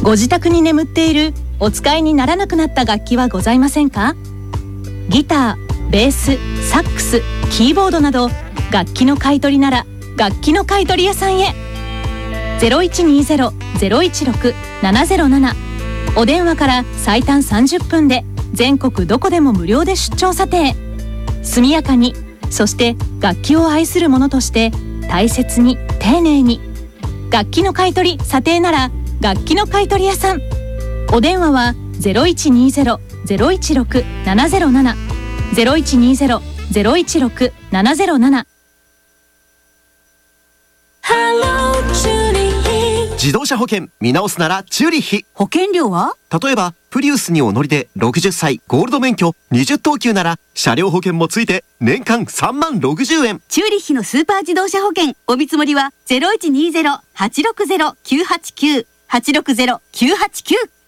ご自宅に眠っているお使いにならなくなった楽器はございませんか？ギター、ベース、サックス、キーボードなど楽器の買い取りなら楽器の買い取り屋さんへ。 0120-016-707 お電話から最短30分で全国どこでも無料で出張査定。速やかに、そして楽器を愛する者として大切に丁寧に。楽器の買い取り査定なら楽器の買い取り屋さん。お電話は 0120-016-707 0120-016-707。 自動車保険見直すならチューリッヒ。 保険料は？ 例えばプリウスにお乗りで60歳ゴールド免許20等級なら車両保険もついて年間3万60円。 チューリッヒのスーパー自動車保険お見積もりは 0120-860-989 860-989